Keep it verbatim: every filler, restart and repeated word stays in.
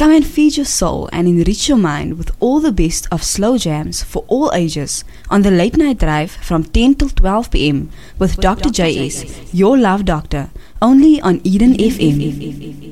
Come and feed your soul and enrich your mind with all the best of slow jams for all ages on the Late Night Drive from ten till twelve p m with Doctor J S, your love doctor, only on Eden F M.